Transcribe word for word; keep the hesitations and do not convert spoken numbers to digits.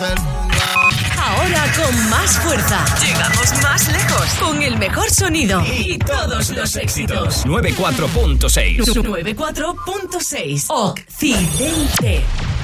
el mundo. Ahora con más fuerza. Llegamos más lejos. Con el mejor sonido. Y todos los éxitos. noventa y cuatro punto seis. noventa y cuatro punto seis. Occidente.